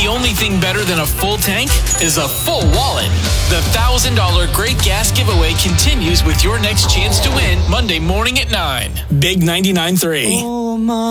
the only thing better than a full tank is a full wallet. The $1,000 Great Gas Giveaway continues with your next chance to win Monday morning at 9. Big 99.3.